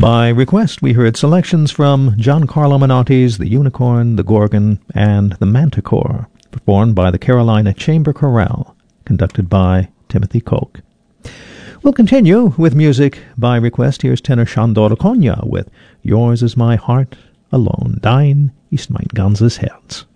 By request, we heard selections from Giancarlo Menotti's The Unicorn, The Gorgon, and The Manticore, performed by the Carolina Chamber Chorale, conducted by Timothy Koch. We'll continue with music by request. Here's tenor Sándor Kónya with Yours is My Heart Alone. Dein ist mein ganzes Herz.